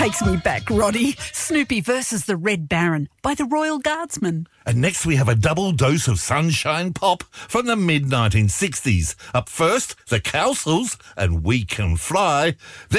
Takes me back, Roddy. Snoopy versus the Red Baron by the Royal Guardsmen. And next we have a double dose of sunshine pop from the mid-1960s. Up first, the Cowsills and We Can Fly. Then